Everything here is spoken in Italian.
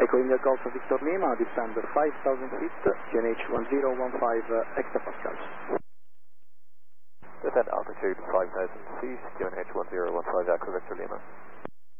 Echo India Golf Victor Lima, descend 5,000 feet, QNH 1015 hectopascals. Descend altitude 5,000 feet, QNH 1015 Echo Victor Lima.